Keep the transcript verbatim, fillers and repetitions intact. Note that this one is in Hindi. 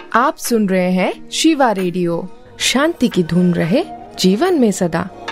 आप सुन रहे हैं शिवा रेडियो। शांति की धुन रहे जीवन में सदा।